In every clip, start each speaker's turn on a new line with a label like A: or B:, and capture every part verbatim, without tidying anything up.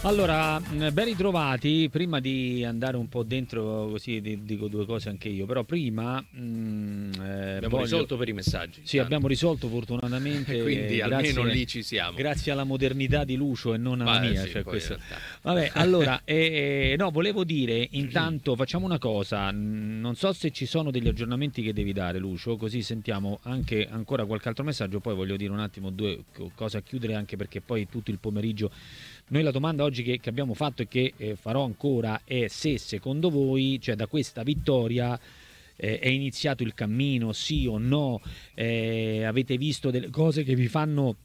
A: Allora, ben ritrovati. Prima di andare un po' dentro, così dico due cose anche io, però prima mh, eh,
B: abbiamo
A: voglio...
B: risolto per i messaggi.
A: Sì, tanto. Abbiamo risolto fortunatamente.
B: Quindi
A: grazie,
B: almeno lì ci siamo.
A: Grazie alla modernità di Lucio e non alla
B: Ma,
A: mia.
B: sì,
A: Cioè questo...
B: Vabbè,
A: allora, eh, no, volevo dire, intanto facciamo una cosa. Non so se ci sono degli aggiornamenti che devi dare, Lucio, così sentiamo anche ancora qualche altro messaggio. Poi voglio dire un attimo due cose a chiudere, anche perché poi tutto il pomeriggio. Noi la domanda oggi che, che abbiamo fatto e che eh, farò ancora è se secondo voi, cioè da questa vittoria, eh, è iniziato il cammino, sì o no? Eh, avete visto delle cose che vi fanno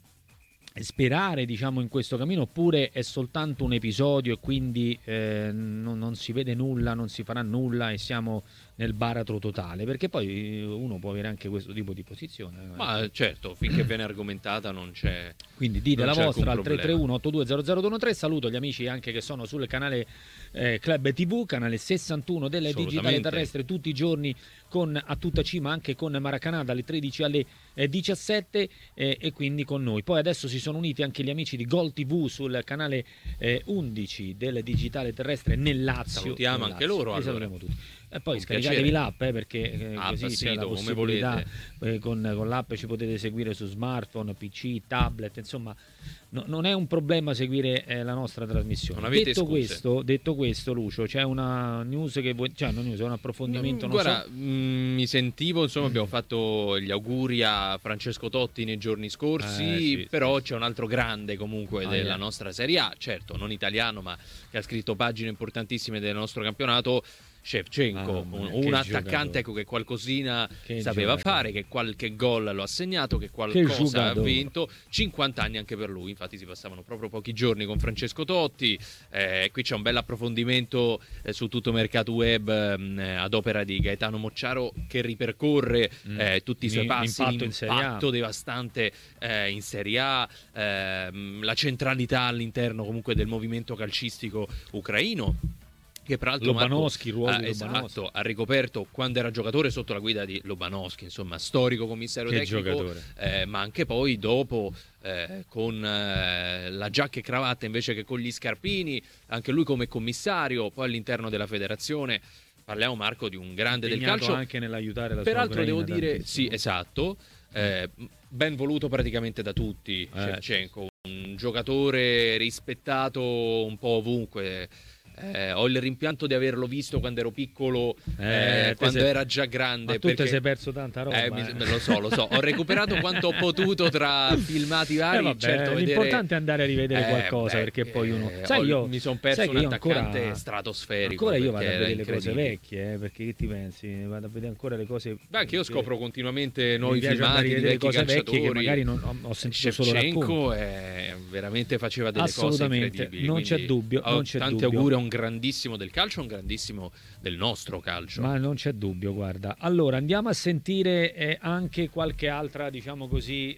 A: sperare, diciamo, in questo cammino, oppure è soltanto un episodio e quindi eh, non, non si vede nulla, non si farà nulla e siamo nel baratro totale? Perché poi uno può avere anche questo tipo di posizione.
B: Ma certo, finché viene argomentata non c'è.
A: Quindi dite la vostra al tre tre uno otto due zero zero due uno tre. Saluto gli amici anche che sono sul canale eh, Club tivù, canale sessantuno delle Digitale Terrestre, tutti i giorni con A Tutta Cima, anche con Maracanã dalle tredici alle eh, diciassette eh, e quindi con noi. Poi adesso si sono uniti anche gli amici di Gol tivù sul canale eh, undici del Digitale Terrestre nel Lazio.
B: Salutiamo anche loro.
A: Allora. Salutiamo tutti. E poi un scaricatevi piacere. L'app eh, perché eh,
B: app,
A: così
B: sì,
A: c'è la possibilità eh, con, con l'app ci potete seguire su smartphone, P C, tablet, insomma no, non è un problema seguire eh, la nostra trasmissione.
B: Non avete
A: detto
B: scuse.
A: questo, detto questo, Lucio, c'è una news che vuoi, cioè una news, un approfondimento.
B: No,
A: non
B: guarda,
A: so.
B: mh, mi sentivo, insomma, abbiamo fatto gli auguri a Francesco Totti nei giorni scorsi,
A: eh, sì,
B: però
A: sì.
B: c'è un altro grande comunque ah, della yeah. nostra Serie A, certo, non italiano, ma che ha scritto pagine importantissime del nostro campionato. Shevchenko,
A: ah,
B: un, un attaccante ecco, che qualcosina che sapeva giocatore. fare, che qualche gol lo ha segnato, che qualcosa che ha vinto. cinquanta anni anche per lui, infatti si passavano proprio pochi giorni con Francesco Totti. Eh, qui c'è un bel approfondimento eh, su tutto mercato web eh, ad opera di Gaetano Mocciaro, che ripercorre mm. eh, tutti i suoi passi,
A: l'impatto,
B: l'impatto devastante eh, in Serie A, eh, la centralità all'interno comunque del movimento calcistico ucraino, che peraltro
A: Lobanowski,
B: Marco,
A: ruolo
B: ah,
A: di Lobanowski.
B: Esatto, ha ricoperto quando era giocatore sotto la guida di Lobanowski, insomma storico commissario
A: che
B: tecnico, eh, ma anche poi dopo eh, con eh, la giacca e cravatta invece che con gli scarpini, anche lui come commissario, poi all'interno della federazione. Parliamo, Marco, di un grande del calcio,
A: anche nell'aiutare la
B: peraltro
A: sua
B: devo dire
A: tantissimo.
B: sì, esatto, eh, ben voluto praticamente da tutti, eh. Shevchenko, un giocatore rispettato un po' ovunque. Eh, ho il rimpianto di averlo visto quando ero piccolo, eh, eh, quando sei... era già grande.
A: Ma tu perché... ti sei perso tanta roba.
B: Eh, mi... Lo so, lo so. Ho recuperato quanto ho potuto tra filmati vari.
A: Eh, vabbè,
B: certo,
A: l'importante
B: vedere...
A: è andare a rivedere
B: eh,
A: qualcosa,
B: beh,
A: perché poi uno.
B: Eh,
A: sai, io
B: mi sono perso un attaccante
A: ancora...
B: stratosferico.
A: Ancora io vado a vedere le cose vecchie, eh, perché che ti pensi? Vado a vedere ancora le cose.
B: Beh, anche io scopro continuamente nuovi
A: mi
B: filmati di vecchi
A: cose
B: calciatori.
A: Vecchie che magari non ho, ho sentito solo racconti.
B: Eh, veramente faceva delle cose incredibili.
A: Non c'è dubbio. Non c'è
B: tanti
A: dubbio.
B: auguri a un grandissimo del calcio, un grandissimo del nostro calcio.
A: Ma non c'è dubbio, guarda. Allora andiamo a sentire eh, anche qualche altra, diciamo così,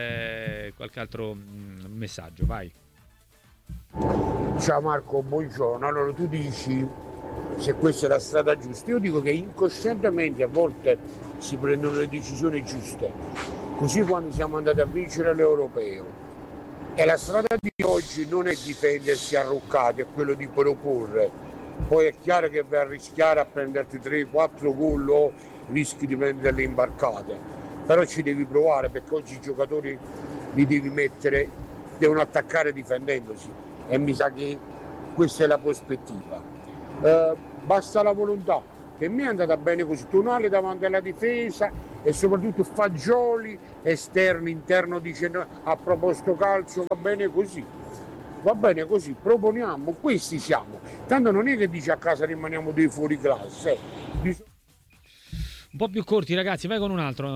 A: eh, qualche altro mh, messaggio, vai.
C: Ciao Marco, buongiorno. Allora tu dici se questa è la strada giusta. Io dico che incoscientemente a volte si prendono le decisioni giuste, così quando siamo andati a vincere l'Europeo. E la strada di oggi non è difendersi arroccati, è quello di proporre. Poi è chiaro che vai a rischiare a prenderti tre quattro gol o rischi di prenderle imbarcate, però ci devi provare, perché oggi i giocatori li devi mettere, devono attaccare difendendosi, e mi sa che questa è la prospettiva. Eh, basta la volontà, che mi è andata bene così, Tonali davanti alla difesa e soprattutto Fagioli esterno, interno, dicendo a proposito calcio, va bene così. Va bene così, proponiamo, questi siamo. Tanto non è che dici a casa rimaniamo dei fuori classe.
A: Un po' più corti, ragazzi, vai con un altro.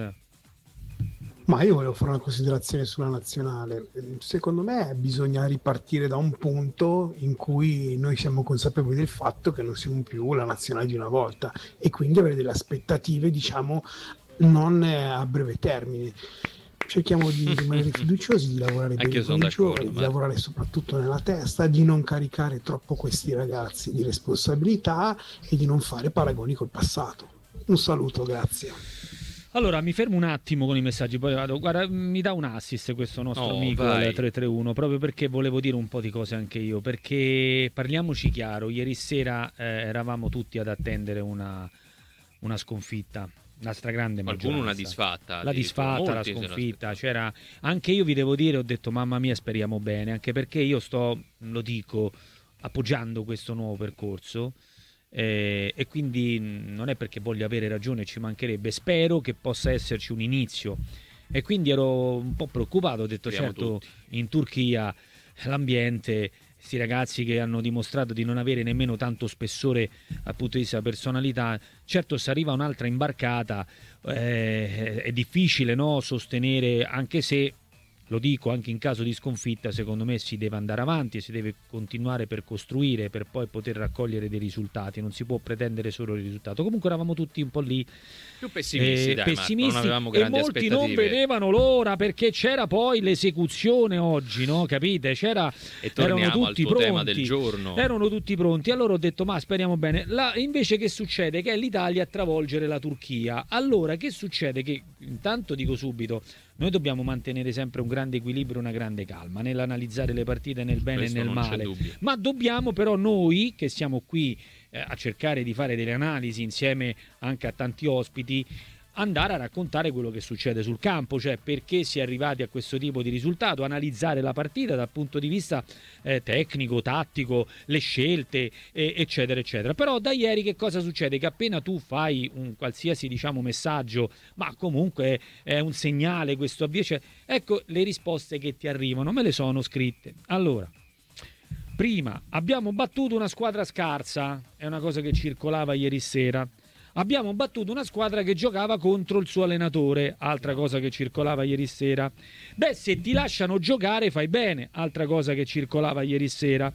D: Ma io volevo fare una considerazione sulla nazionale. Secondo me bisogna ripartire da un punto in cui noi siamo consapevoli del fatto che non siamo più la nazionale di una volta e quindi avere delle aspettative, diciamo, non a breve termine. Cerchiamo di rimanere fiduciosi, di lavorare bene con i giovani, di lavorare soprattutto nella testa, di non caricare troppo questi ragazzi di responsabilità e di non fare paragoni col passato. Un saluto, grazie.
A: Allora, mi fermo un attimo con i messaggi, poi vado. Guarda, mi dà un assist questo nostro
B: Oh,
A: amico
B: vai.
A: al tre tre uno, proprio perché volevo dire un po' di cose anche io, perché parliamoci chiaro, ieri sera eh, eravamo tutti ad attendere una, una sconfitta, una stragrande maggioranza.
B: Qualcuno una disfatta.
A: La disfatta, la sconfitta, c'era. Anche io vi devo dire, ho detto mamma mia, speriamo bene, anche perché io sto, lo dico, appoggiando questo nuovo percorso. Eh, e quindi non è perché voglio avere ragione, ci mancherebbe, spero che possa esserci un inizio, e quindi ero un po' preoccupato, ho detto
B: Speriamo
A: certo
B: tutti.
A: in Turchia l'ambiente, questi ragazzi che hanno dimostrato di non avere nemmeno tanto spessore dal punto di vista della personalità, certo se arriva un'altra imbarcata eh, è difficile, no, sostenere, anche se lo dico, anche in caso di sconfitta secondo me si deve andare avanti e si deve continuare per costruire, per poi poter raccogliere dei risultati, non si può pretendere solo il risultato. Comunque eravamo tutti un po' lì
B: Più pessimisti,
A: eh,
B: dai,
A: pessimisti,
B: Marco, non avevamo
A: e
B: grandi
A: molti
B: aspettative.
A: non vedevano l'ora, perché c'era poi l'esecuzione oggi, no? Capite? C'era,
B: E torniamo
A: erano
B: al
A: tutti
B: tuo
A: pronti,
B: tema del giorno.
A: erano tutti pronti. Allora ho detto ma speriamo bene. La, invece che succede? Che è l'Italia a travolgere la Turchia. Allora che succede? Che intanto dico subito, noi dobbiamo mantenere sempre un grande equilibrio, una grande calma nell'analizzare le partite nel bene
B: Questo
A: e nel
B: non c'è
A: male,
B: dubbio.
A: ma dobbiamo però noi che siamo qui eh, a cercare di fare delle analisi insieme anche a tanti ospiti, andare a raccontare quello che succede sul campo, cioè perché si è arrivati a questo tipo di risultato, analizzare la partita dal punto di vista eh, tecnico, tattico, le scelte, eh, eccetera, eccetera. Però da ieri che cosa succede? Che appena tu fai un qualsiasi, diciamo, messaggio, ma comunque è un segnale questo avvio, cioè, ecco le risposte che ti arrivano, me le sono scritte. Allora, prima, abbiamo battuto una squadra scarsa, è una cosa che circolava ieri sera. Abbiamo battuto una squadra che giocava contro il suo allenatore, altra cosa che circolava ieri sera. Beh, se ti lasciano giocare fai bene, altra cosa che circolava ieri sera.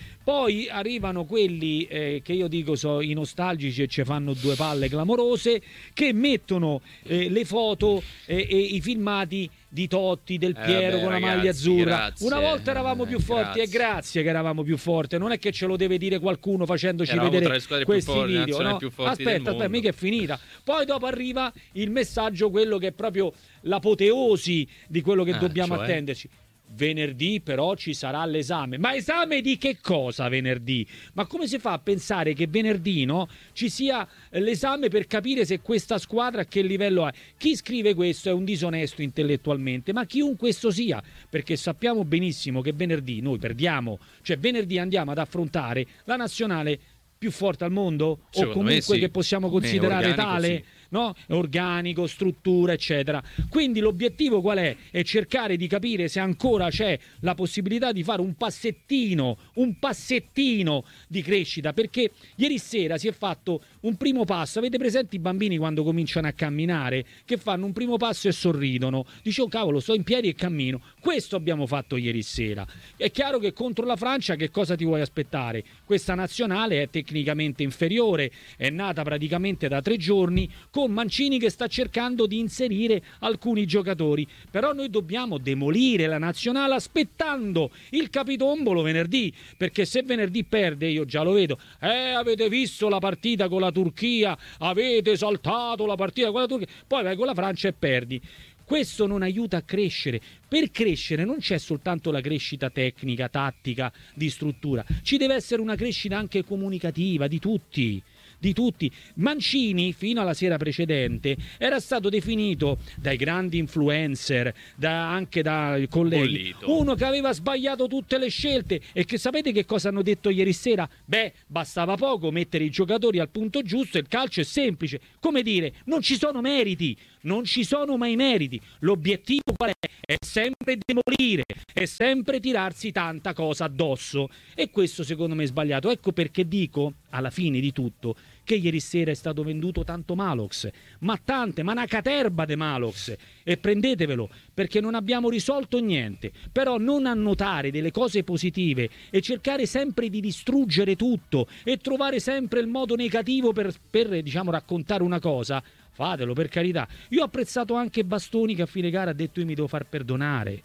A: Poi arrivano quelli eh, che io dico sono i nostalgici e ci fanno due palle clamorose, che mettono eh, le foto eh, e i filmati di Totti, Del Piero
B: eh vabbè,
A: con la
B: ragazzi,
A: maglia azzurra.
B: grazie.
A: Una volta eravamo più forti,
B: Grazie.
A: e grazie che eravamo più forti, non è che ce lo deve dire qualcuno facendoci
B: Eravamo tra le
A: vedere
B: squadre più
A: questi
B: forti, le
A: video,
B: nazionali
A: no?
B: più forti del
A: Aspetta, aspetta,
B: mondo.
A: mica è finita. Poi dopo arriva il messaggio, quello che è proprio l'apoteosi di quello che
B: Ah,
A: dobbiamo
B: cioè?
A: attenderci. Venerdì però ci sarà l'esame. Ma esame di che cosa venerdì? Ma come si fa a pensare che venerdì, no, ci sia l'esame per capire se questa squadra a che livello è? Chi scrive questo è un disonesto intellettualmente, ma chiunque esso sia, perché sappiamo benissimo che venerdì noi perdiamo, cioè venerdì andiamo ad affrontare la nazionale più forte al mondo,
B: Secondo
A: o comunque
B: me sì.
A: che possiamo
B: Come
A: considerare
B: organico,
A: tale,
B: sì.
A: no? Organico, struttura, eccetera. Quindi l'obiettivo qual è? È cercare di capire se ancora c'è la possibilità di fare un passettino, un passettino di crescita, perché ieri sera si è fatto un primo passo. Avete presente i bambini quando cominciano a camminare, che fanno un primo passo e sorridono? Dice, oh cavolo, sto in piedi e cammino. Questo abbiamo fatto ieri sera. È chiaro che contro la Francia che cosa ti vuoi aspettare? Questa nazionale è tecnicamente inferiore, è nata praticamente da tre giorni, con Mancini che sta cercando di inserire alcuni giocatori. Però noi dobbiamo demolire la nazionale aspettando il capitombolo venerdì, perché se venerdì perde, io già lo vedo, eh avete visto la partita con la Turchia, avete saltato la partita con la Turchia, poi vai con la Francia e perdi. Questo non aiuta a crescere. Per crescere non c'è soltanto la crescita tecnica, tattica, di struttura, ci deve essere una crescita anche comunicativa di tutti. Di tutti. Mancini fino alla sera precedente era stato definito dai grandi influencer, da, anche dai colleghi,
B: Bollito.
A: uno che aveva sbagliato tutte le scelte. E che sapete che cosa hanno detto ieri sera? Beh, bastava poco mettere i giocatori al punto giusto, il calcio è semplice. Come dire, non ci sono meriti, non ci sono mai meriti. L'obiettivo qual è? È sempre demolire, è sempre tirarsi tanta cosa addosso, e questo secondo me è sbagliato. Ecco perché dico, alla fine di tutto, che ieri sera è stato venduto tanto Malox, ma tante, ma una caterba de Malox, e prendetevelo, perché non abbiamo risolto niente. Però non annotare delle cose positive e cercare sempre di distruggere tutto e trovare sempre il modo negativo per, per diciamo, raccontare una cosa, fatelo, per carità. Io ho apprezzato anche Bastoni che a fine gara ha detto io mi devo far perdonare,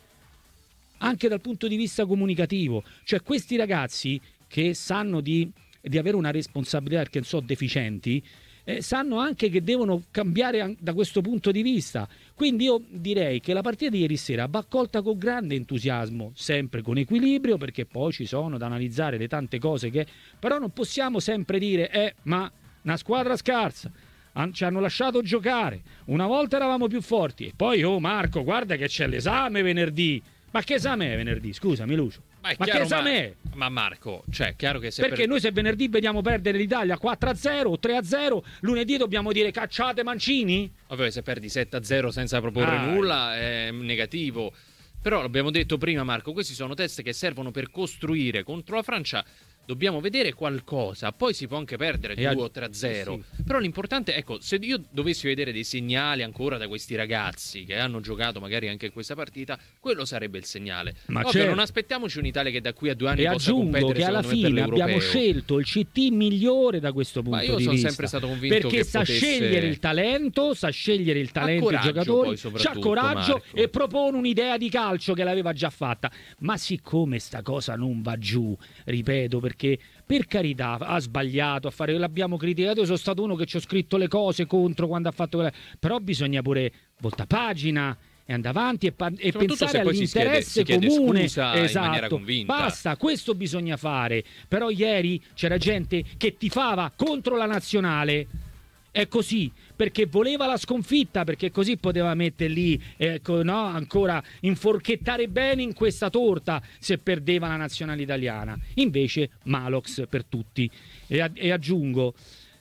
A: anche dal punto di vista comunicativo. Cioè questi ragazzi che sanno di, di avere una responsabilità perché non sono deficienti, eh, sanno anche che devono cambiare da questo punto di vista. Quindi io direi che la partita di ieri sera va accolta con grande entusiasmo, sempre con equilibrio, perché poi ci sono da analizzare le tante cose che... Però non possiamo sempre dire, eh, ma una squadra scarsa, ci hanno lasciato giocare, una volta eravamo più forti, e poi, oh Marco, guarda che c'è l'esame venerdì. Ma che esame è venerdì? Scusami, Lucio.
B: Ma, è
A: ma
B: chiaro,
A: che esame
B: ma,
A: è?
B: Ma Marco, cioè, chiaro che se
A: Perché
B: per...
A: noi se venerdì vediamo perdere l'Italia quattro a zero o tre a zero, lunedì dobbiamo dire cacciate Mancini?
B: Ovvio, se perdi sette a zero senza proporre ah, nulla è negativo. Però l'abbiamo detto prima, Marco, questi sono test che servono per costruire. Contro la Francia dobbiamo vedere qualcosa, poi si può anche perdere due o tre a zero. Eh sì. Però l'importante, ecco, se io dovessi vedere dei segnali ancora da questi ragazzi che hanno giocato magari anche in questa partita, quello sarebbe il segnale. Ma ovvio, certo, non aspettiamoci un'Italia che da qui a due anni
A: e
B: possa competere,
A: che alla fine abbiamo scelto il C T migliore da questo punto di vista. Ma io sono
B: sempre stato convinto
A: perché
B: che
A: sa
B: potesse...
A: scegliere il talento, sa scegliere il talento i giocatori, c'ha coraggio, Marco, e propone un'idea di calcio che l'aveva già fatta. Ma siccome sta cosa non va giù, ripeto, perché per carità ha sbagliato a fare, l'abbiamo criticato, io sono stato uno che ci ho scritto le cose contro quando ha fatto quella, però bisogna pure volta pagina e andare avanti e, pa- e pensare all'interesse
B: chiede,
A: comune.
B: Esatto,
A: basta, questo bisogna fare. Però ieri c'era gente che tifava contro la nazionale. È così, perché voleva la sconfitta, perché così poteva mettere lì, ecco, no, ancora inforchettare bene in questa torta se perdeva la nazionale italiana. Invece Malox per tutti. E, e aggiungo,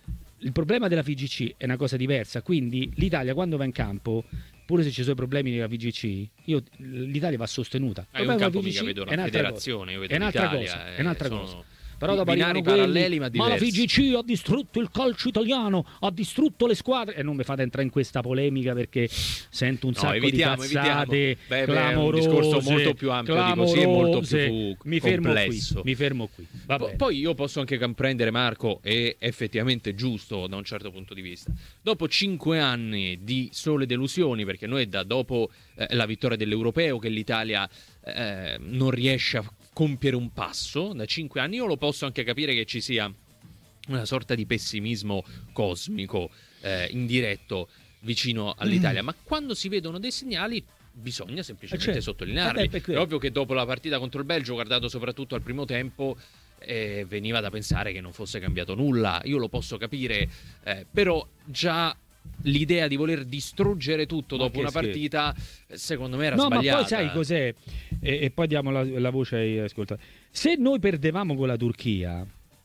A: il problema della F I G C è una cosa diversa, quindi l'Italia quando va in campo, pure se ci sono i problemi della V G C, io, l'Italia va sostenuta.
B: È un campo mica vedo una federazione, io vedo
A: è un'altra
B: l'Italia,
A: cosa, è un'altra
B: sono...
A: cosa. Però dopo
B: binari
A: quelli,
B: paralleli ma diversi.
A: Ma la V G C ha distrutto il calcio italiano, ha distrutto le squadre, e non mi fate entrare in questa polemica perché sento un
B: no,
A: sacco
B: evitiamo,
A: di cazzate
B: beh,
A: clamorose,
B: beh, è un discorso molto più ampio di così, è molto più
A: mi fermo
B: complesso.
A: Qui, mi fermo qui. Va
B: P-
A: bene.
B: Poi io posso anche comprendere, Marco, è effettivamente giusto da un certo punto di vista. Dopo cinque anni di sole delusioni, perché noi è da dopo eh, la vittoria dell'Europeo che l'Italia eh, non riesce a compiere un passo da cinque anni, io lo posso anche capire che ci sia una sorta di pessimismo cosmico eh, indiretto vicino all'Italia, mm. ma quando si vedono dei segnali bisogna semplicemente certo. sottolinearli. Vabbè, è ovvio che dopo la partita contro il Belgio, guardato soprattutto al primo tempo, eh, veniva da pensare che non fosse cambiato nulla, io lo posso capire, eh, però già l'idea di voler distruggere tutto ma dopo una schifo. partita secondo me era
A: no,
B: sbagliata.
A: Ma poi sai cos'è? E, e poi diamo la, la voce ai ascoltatori. Se noi perdevamo con la Turchia,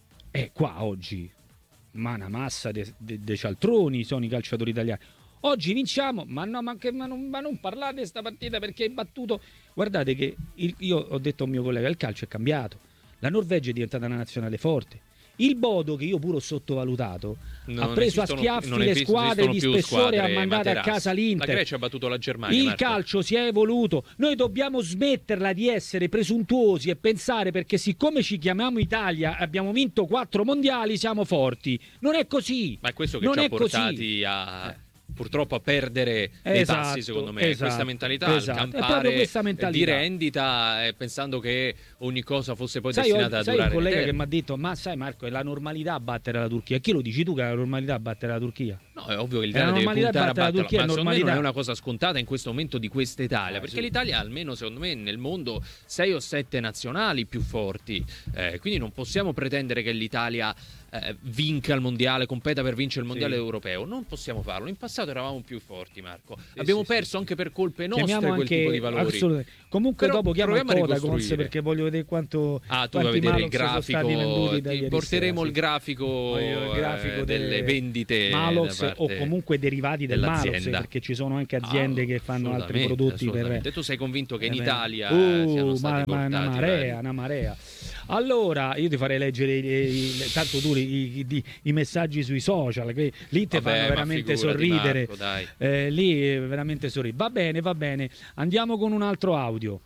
A: è qua oggi ma una massa dei de, de cialtroni sono i calciatori italiani. Oggi vinciamo, ma no, ma, che, ma, non, ma non parlate di questa partita perché è battuto. Guardate che il, io ho detto a un mio collega, il calcio è cambiato, la Norvegia è diventata una nazionale forte. Il Bodo, che io pure ho sottovalutato, non ha preso a schiaffi le squadre di spessore e ha mandato a casa l'Inter.
B: La Grecia ha battuto la Germania.
A: Il
B: Marco.
A: calcio si è evoluto. Noi dobbiamo smetterla di essere presuntuosi e pensare perché siccome ci chiamiamo Italia abbiamo vinto quattro mondiali siamo forti. Non è così.
B: Ma è questo che
A: non
B: ci ha
A: così.
B: portati a... Eh. purtroppo a perdere dei
A: esatto,
B: passi, secondo me,
A: esatto,
B: questa mentalità,
A: esatto.
B: campare
A: questa mentalità
B: di rendita eh, pensando che ogni cosa fosse poi
A: sai,
B: destinata
A: ho,
B: a
A: sai
B: durare.
A: Sai un collega che mi ha detto, ma sai Marco, è la normalità a battere la Turchia. Chi lo dici tu che è la normalità a battere la Turchia?
B: No, è ovvio che l'Italia deve puntare a battere la Turchia, ma secondo me non è una cosa scontata in questo momento di questa Italia, ah, perché sì. l'Italia almeno secondo me nel mondo sei o sette nazionali più forti, eh, quindi non possiamo pretendere che l'Italia eh, vinca il mondiale, competa per vincere il mondiale sì. europeo, non possiamo farlo. In passato eravamo più forti, Marco, sì, abbiamo sì, perso sì. anche per colpe nostre chiamiamo quel anche, tipo di valori.
A: Assolutamente. Comunque però dopo chiamo ancora Conse perché voglio vedere quanto
B: ah tu vuoi vedere il grafico, ti porteremo il grafico, il grafico eh, delle vendite
A: Malox o comunque derivati del Malox, perché ci sono anche aziende ah, che fanno altri prodotti per...
B: Tu sei convinto che in Italia
A: uh,
B: siano stati
A: ma, ma una marea, una marea. Allora io ti farei leggere i, i, i, tanto tu i, i, i messaggi sui social che lì ti fanno veramente sorridere.
B: Marco, dai.
A: Eh, lì veramente sorridere. Va bene, va bene. Andiamo con un altro audio.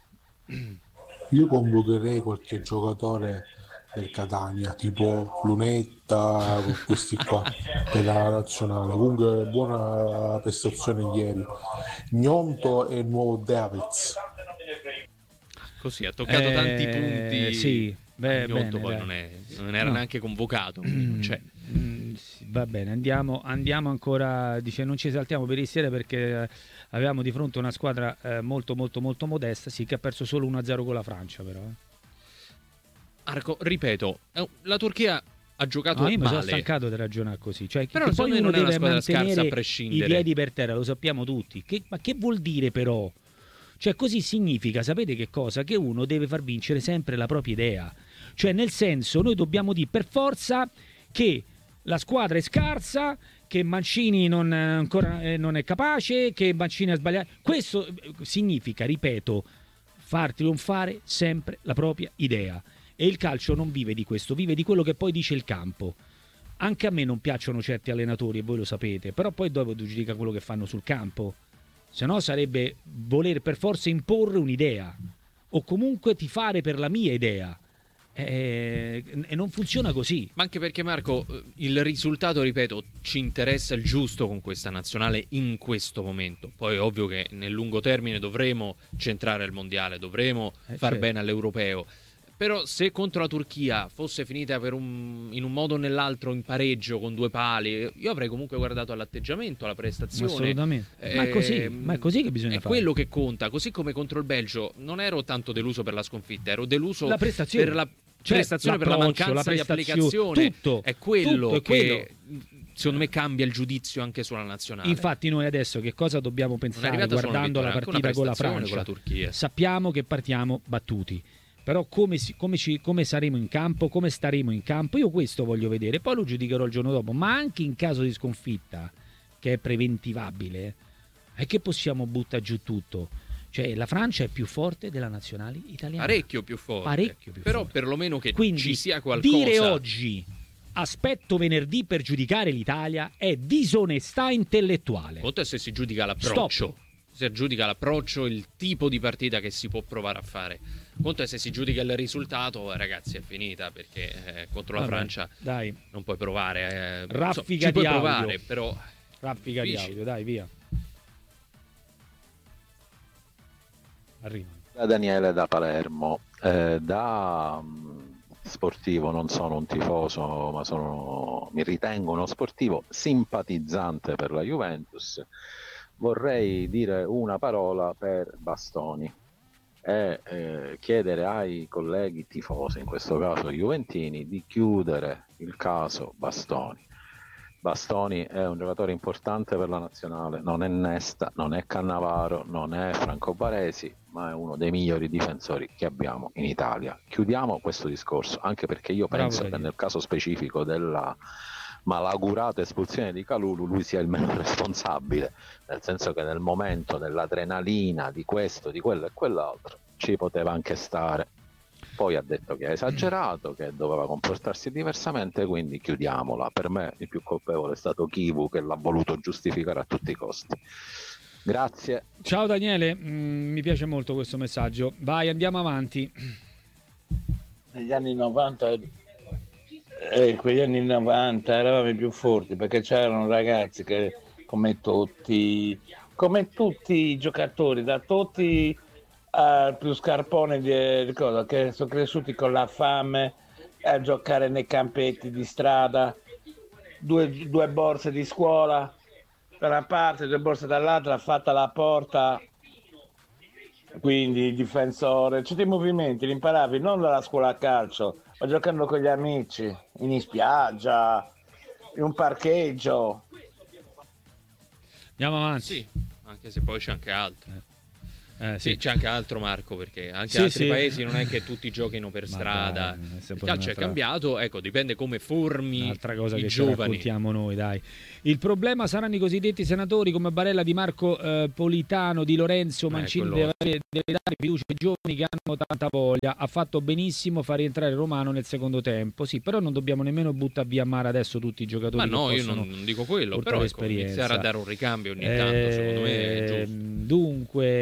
E: Io convocherei qualche giocatore del Catania, tipo Lunetta, questi qua, per la nazionale. Comunque buona prestazione ieri. Gnonto e il nuovo Davids.
B: Così ha toccato
A: eh,
B: tanti punti.
A: Sì, beh,
B: Gnonto
A: bene,
B: poi non, è, non era no. neanche convocato, quindi non c'è.
A: Va bene, andiamo, andiamo ancora, dice non ci esaltiamo per ieri perché avevamo di fronte una squadra eh, molto molto molto modesta, sì, che ha perso solo uno a zero con la Francia però. Eh.
B: Arco, ripeto, la Turchia ha giocato
A: no, io
B: male.
A: Mi sono stancato di ragionare così, cioè
B: però
A: che poi uno
B: non è una
A: deve mantenere
B: a prescindere.
A: i piedi per terra, lo sappiamo tutti. Che, ma che vuol dire però? Cioè così significa, sapete che cosa? Che uno deve far vincere sempre la propria idea. Cioè nel senso, noi dobbiamo dire per forza che la squadra è scarsa, che Mancini non, ancora, eh, non è capace, che Mancini ha sbagliato. Questo significa, ripeto, far trionfare sempre la propria idea. E il calcio non vive di questo, vive di quello che poi dice il campo. Anche a me non piacciono certi allenatori, e voi lo sapete, però poi dopo giudica quello che fanno sul campo. Se no sarebbe voler per forza imporre un'idea, o comunque tifare per la mia idea. E non funziona così.
B: Ma anche perché, Marco, il risultato, ripeto, ci interessa il giusto con questa nazionale in questo momento. Poi è ovvio che nel lungo termine dovremo centrare il mondiale, dovremo
A: eh,
B: far
A: certo.
B: bene all'europeo. Però se contro la Turchia fosse finita per un, in un modo o nell'altro in pareggio con due pali, io avrei comunque guardato all'atteggiamento, alla prestazione.
A: Assolutamente.
B: Eh,
A: ma, è così, ma è così che bisogna
B: è
A: fare.
B: È quello che conta. Così come contro il Belgio non ero tanto deluso per la sconfitta, ero deluso
A: la prestazione.
B: per la
A: Cioè,
B: prestazione, per la mancanza
A: la
B: di applicazione.
A: Tutto,
B: è quello
A: tutto, è
B: che
A: quello.
B: secondo me cambia il giudizio anche sulla nazionale.
A: Infatti noi adesso che cosa dobbiamo pensare guardando la partita con la Francia?
B: Con la Turchia.
A: Sappiamo che partiamo battuti. Però come, si, come, ci, come saremo in campo, come staremo in campo, io questo voglio vedere, poi lo giudicherò il giorno dopo, ma anche in caso di sconfitta, che è preventivabile, è che possiamo buttare giù tutto. Cioè la Francia è più forte della nazionale italiana.
B: Parecchio più forte.
A: Parecchio più
B: Però
A: forte.
B: perlomeno che
A: Quindi,
B: ci sia qualcosa.
A: Dire oggi aspetto venerdì per giudicare l'Italia è disonestà intellettuale.
B: Conto è se si giudica l'approccio.
A: Stop.
B: Se giudica l'approccio, il tipo di partita che si può provare a fare. Conto è se si giudica il risultato, ragazzi, è finita perché eh, contro la
A: Vabbè,
B: Francia
A: dai.
B: non puoi provare. Eh,
A: Raffica
B: ci puoi
A: di
B: provare,
A: audio.
B: però.
A: Raffica di audio, dai, via. Arriva.
F: Da Daniele da Palermo. Eh, da mh, sportivo non sono un tifoso, ma sono, mi ritengo uno sportivo simpatizzante per la Juventus. Vorrei dire una parola per Bastoni e eh, chiedere ai colleghi tifosi, in questo caso juventini, di chiudere il caso Bastoni. Bastoni è un giocatore importante per la nazionale, non è Nesta, non è Cannavaro, non è Franco Baresi, ma è uno dei migliori difensori che abbiamo in Italia. Chiudiamo questo discorso, anche perché io
A: Bravo,
F: penso che nel caso specifico della malaugurata espulsione di Kalulu lui sia il meno responsabile, nel senso che nel momento dell'adrenalina di questo, di quello e quell'altro ci poteva anche stare. Poi ha detto che ha esagerato, che doveva comportarsi diversamente, quindi chiudiamola. Per me il più colpevole è stato Kivu, che l'ha voluto giustificare a tutti i costi. Grazie.
A: Ciao Daniele, mm, mi piace molto questo messaggio. Vai, andiamo avanti.
G: Negli anni novanta, eh, quegli anni novanta eravamo i più forti, perché c'erano ragazzi che, come tutti, come tutti i giocatori, da tutti al più scarpone di, di cosa, che sono cresciuti con la fame a giocare nei campetti di strada, due, due borse di scuola da una parte, due borse dall'altra, fatta la porta, quindi il difensore, certi movimenti li imparavi non dalla scuola a calcio, ma giocando con gli amici, in spiaggia, in un parcheggio.
A: Andiamo avanti.
B: Sì, anche se poi c'è anche altro.
A: Eh,
B: sì.
A: sì,
B: c'è anche altro, Marco, perché anche
A: sì,
B: altri
A: sì.
B: paesi non è che tutti giochino per
A: Ma
B: strada.
A: dai,
B: il calcio è cambiato, ecco, dipende come formi
A: un'altra cosa
B: i
A: che ci
B: giovani.
A: raccontiamo noi, dai. Il problema saranno i cosiddetti senatori come Barella, Di Marco, eh, Politano, Di Lorenzo, Mancini.
B: Eh,
A: deve, deve dare fiducia ai giovani che hanno tanta voglia. Ha fatto benissimo far rientrare Romano nel secondo tempo, sì, però non dobbiamo nemmeno buttare via mare adesso tutti i giocatori.
B: Ma
A: che
B: no, io
A: possono
B: non dico quello, però ecco, iniziare a dare un ricambio ogni
A: eh,
B: tanto, secondo me è giusto.
A: Dunque,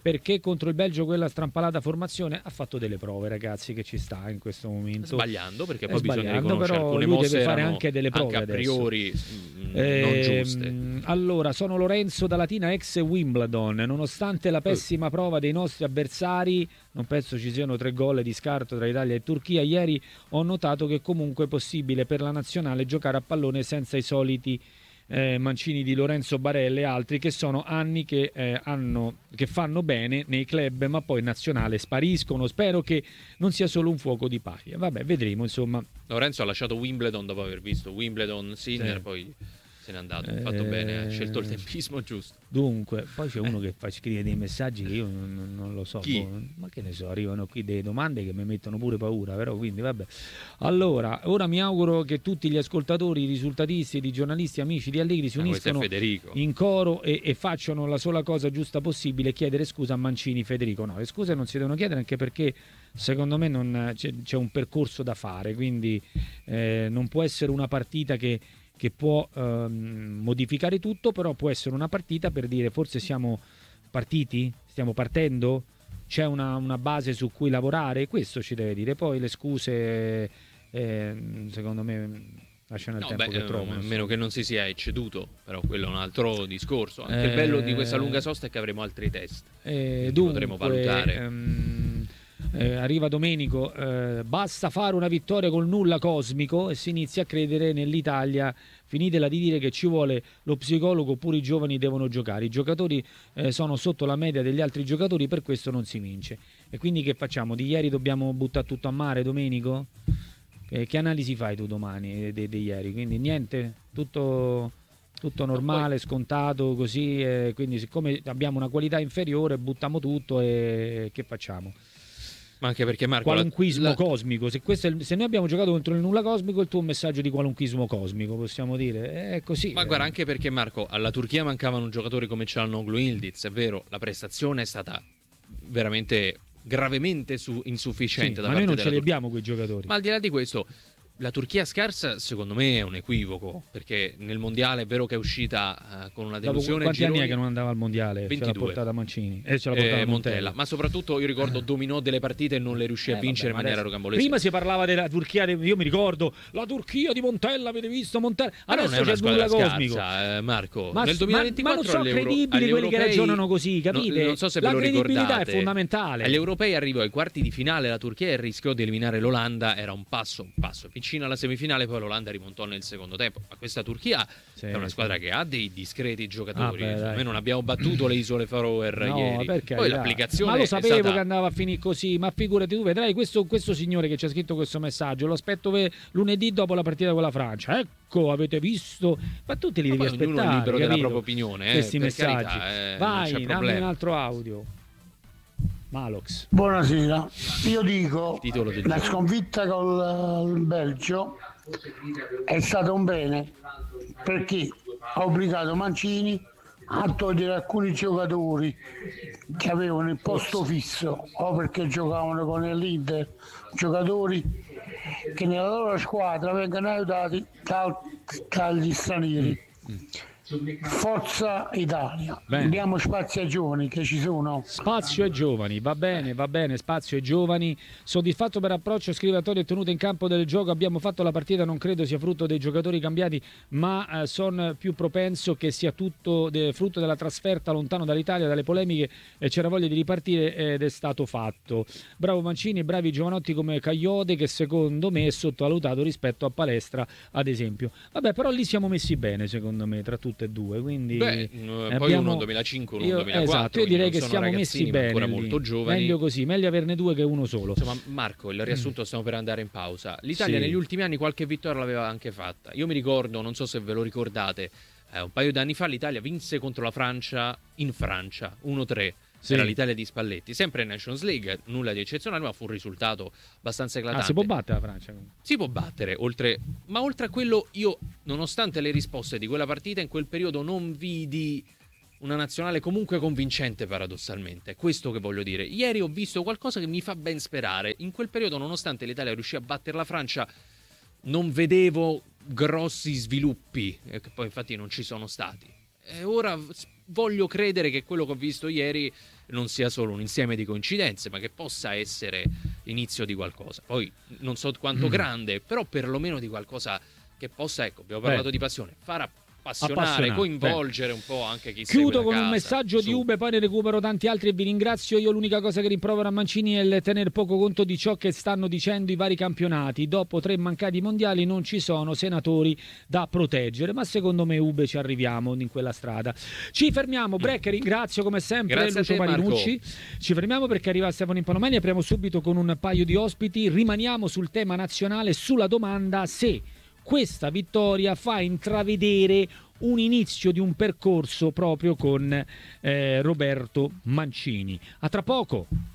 A: perché contro il Belgio quella strampalata formazione ha fatto delle prove, ragazzi, che ci sta in questo momento.
B: Sbagliando, perché poi
A: sbagliando,
B: bisogna riconoscere
A: però
B: alcune
A: lui
B: mosse
A: deve fare
B: erano
A: anche delle prove
B: anche a priori mh,
A: eh,
B: non giuste.
A: Allora, sono Lorenzo da Latina, ex Wimbledon. Nonostante la pessima prova dei nostri avversari, non penso ci siano tre gol di scarto tra Italia e Turchia, ieri ho notato che comunque è possibile per la nazionale giocare a pallone senza i soliti Eh, Mancini di Lorenzo Barella e altri che sono anni che, eh, hanno, che fanno bene nei club ma poi in nazionale spariscono. Spero che non sia solo un fuoco di paglia. Vabbè, vedremo, insomma.
B: Lorenzo ha lasciato Wimbledon dopo aver visto Wimbledon, Sinner,
A: sì.
B: poi se n'è andato, ha fatto
A: eh...
B: bene, ha scelto il tempismo giusto.
A: Dunque, poi c'è uno che fa scrivere dei messaggi che io non, non lo so, boh, ma che ne so, arrivano qui delle domande che mi mettono pure paura, però quindi vabbè. Allora, ora mi auguro che tutti gli ascoltatori, i risultatisti, i giornalisti, amici di Allegri si uniscano in coro e, e facciano la sola cosa giusta possibile, chiedere scusa a Mancini. Federico, no, le scuse non si devono chiedere, anche perché secondo me non c'è, c'è un percorso da fare, quindi eh, non può essere una partita che che può ehm, modificare tutto, però può essere una partita per dire forse siamo partiti, stiamo partendo, c'è una, una base su cui lavorare, questo ci deve dire. Poi le scuse eh, secondo me lasciano il
B: no,
A: tempo
B: beh,
A: che trovano.
B: A meno che non si sia ecceduto, però quello è un altro discorso. Anche
A: eh,
B: il bello di questa lunga sosta è che avremo altri test,
A: eh, dunque,
B: potremo valutare.
A: Ehm, Eh, arriva Domenico, eh, basta fare una vittoria col nulla cosmico e si inizia a credere nell'Italia. Finitela di dire che ci vuole lo psicologo, oppure i giovani devono giocare. I giocatori eh, sono sotto la media degli altri giocatori, per questo non si vince. E quindi che facciamo? Di ieri dobbiamo buttare tutto a mare, Domenico? Eh, che analisi fai tu domani di ieri? Quindi niente, tutto... tutto normale, scontato così, eh, quindi siccome abbiamo una qualità inferiore buttiamo tutto e che facciamo?
B: Ma anche perché Marco,
A: qualunquismo
B: la...
A: cosmico, se, questo è il, se noi abbiamo giocato contro il nulla cosmico, il tuo messaggio di qualunquismo cosmico, possiamo dire, è così.
B: Ma
A: eh.
B: guarda, anche perché Marco, alla Turchia mancavano giocatori come Çalhanoğlu, Yildiz, è vero, la prestazione è stata veramente gravemente su- insufficiente,
A: sì,
B: da
A: ma
B: parte
A: noi non ce li
B: Turchia.
A: abbiamo quei giocatori.
B: Ma al di là di questo, la Turchia scarsa secondo me è un equivoco, perché nel mondiale è vero che è uscita uh, con una delusione.
A: Quanti
B: gironi...
A: anni è che non andava al mondiale?
B: ventidue.
A: Ce l'ha portata Mancini e eh, ce l'ha portata
B: eh,
A: Montella.
B: Montella. Ma soprattutto io ricordo dominò delle partite e non le riuscì
A: eh,
B: a vincere
A: vabbè,
B: in maniera
A: adesso...
B: rocambolesca.
A: Prima si parlava della Turchia, io mi ricordo la Turchia di Montella, avete visto Montella?
B: Ma
A: adesso
B: non è una
A: c'è il nulla
B: squadra
A: cosmico.
B: scarsa, eh, Marco.
A: Ma,
B: nel duemilaventiquattro
A: ma, ma non sono credibili quelli che ragionano così, capite?
B: Non, non so se
A: la
B: ve lo
A: credibilità
B: ricordate.
A: è fondamentale.
B: Agli europei arrivò ai quarti di finale la Turchia e rischiò di eliminare l'Olanda, era un passo, un passo vicino alla semifinale, poi l'Olanda rimontò nel secondo tempo. Ma questa Turchia sì, è una squadra sì. che ha dei discreti giocatori. Ah, beh, noi non abbiamo battuto le isole Faroe
A: no,
B: ieri.
A: Perché,
B: poi
A: dai.
B: l'applicazione
A: ma lo sapevo
B: è stata...
A: che andava a finire così, ma figurati, tu vedrai questo, questo signore che ci ha scritto questo messaggio, lo aspetto ve- lunedì dopo la partita con la Francia. Ecco, avete visto? Ma tutti li
B: ma
A: devi aspettare,
B: ognuno è libero
A: capito?
B: della propria opinione, eh,
A: questi
B: per
A: messaggi.
B: Carità, eh,
A: vai, dammi un altro audio. Malox.
H: Buonasera, io dico la
B: gioco.
H: sconfitta con il Belgio è stato un bene perché ha obbligato Mancini a togliere alcuni giocatori che avevano il posto fisso o perché giocavano con l'Inter, giocatori che nella loro squadra vengono aiutati da, dagli stranieri. Forza Italia, bene. Diamo spazio ai giovani che ci sono.
A: Spazio ai giovani, va bene, va bene, spazio ai giovani. Soddisfatto per approccio, scrive Antonio, è tenuto in campo del gioco. Abbiamo fatto la partita, non credo sia frutto dei giocatori cambiati, ma eh, sono più propenso che sia tutto de, frutto della trasferta lontano dall'Italia, dalle polemiche, e c'era voglia di ripartire ed è stato fatto. Bravo Mancini, bravi giovanotti come Cagliode, che secondo me è sottovalutato rispetto a Palestra, ad esempio. Vabbè, però lì siamo messi bene, secondo me, tra tutti e due, quindi
B: Beh,
A: abbiamo...
B: poi uno duemilacinque, uno
A: io,
B: duemilaquattro,
A: esatto, io direi che
B: sono
A: siamo messi bene
B: ancora
A: lì.
B: molto giovani.
A: Meglio così, meglio averne due che uno solo.
B: Insomma, Marco, il riassunto mm. stiamo per andare in pausa. L'Italia
A: sì.
B: negli ultimi anni qualche vittoria l'aveva anche fatta. Io mi ricordo, non so se ve lo ricordate, eh, un paio d'anni fa l'Italia vinse contro la Francia in Francia uno tre.
A: Sì.
B: Era l'Italia di Spalletti, sempre in Nations League, nulla di eccezionale, ma fu un risultato abbastanza eclatante.
A: Ah, si può battere la Francia?
B: Si può battere, oltre... ma oltre a quello io, nonostante le risposte di quella partita, in quel periodo non vidi una nazionale comunque convincente, paradossalmente. È questo che voglio dire. Ieri ho visto qualcosa che mi fa ben sperare. In quel periodo, nonostante l'Italia riuscì a battere la Francia, non vedevo grossi sviluppi, e che poi infatti non ci sono stati. E ora voglio credere che quello che ho visto ieri non sia solo un insieme di coincidenze, ma che possa essere l'inizio di qualcosa. Poi non so quanto mm. grande, però perlomeno di qualcosa che possa, ecco, abbiamo parlato Beh. di passione, far appassionare, coinvolgere Beh. un po' anche chi segue.
A: Chiudo con
B: casa.
A: un messaggio
B: Su.
A: di Ube, poi ne recupero tanti altri e vi ringrazio. Io l'unica cosa che rimprovero a Mancini è il tener poco conto di ciò che stanno dicendo i vari campionati. Dopo tre mancati mondiali non ci sono senatori da proteggere, ma secondo me Ube ci arriviamo in quella strada. Ci fermiamo, break, ringrazio come sempre
B: Grazie
A: Lucio
B: te,
A: Marinucci. Ci fermiamo perché arriva Stefano Impalomeni, apriamo subito con un paio di ospiti, rimaniamo sul tema nazionale, sulla domanda se questa vittoria fa intravedere un inizio di un percorso proprio con eh, Roberto Mancini. A tra poco.